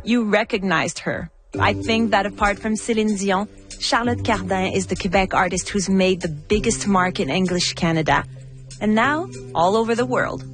you recognized her. I think that apart from Céline Dion, Charlotte Cardin is the Quebec artist who's made the biggest mark in English Canada, and now all over the world.